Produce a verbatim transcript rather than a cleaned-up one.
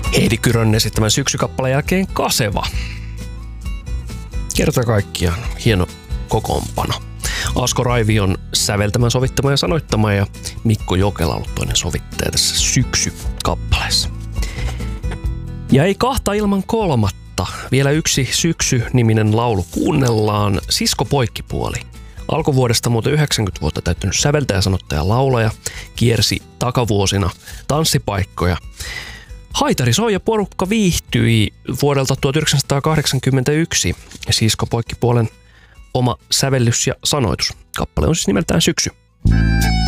Heidi Kyrönen esittämän syksykappaleen jälkeen Kaseva. Kerta kaikkiaan hieno kokoonpano. Asko Raivi on säveltämä, sovittama ja sanoittama ja Mikko Jokela ollut toinen sovittaja tässä syksykappaleessa. Ja ei kahta ilman kolmatta. Vielä yksi Syksy-niminen laulu kuunnellaan. Sisko Poikkipuoli. Alkuvuodesta muuten yhdeksänkymmentä vuotta täyttänyt säveltäjä, sanottaja, laulaja. Kiersi takavuosina tanssipaikkoja. Haitari soi ja porukka viihtyi vuodelta tuhatyhdeksänsataakahdeksankymmentäyksi. Sisko Poikkipuolen oma sävellys ja sanoitus. Kappale on siis nimeltään Syksy.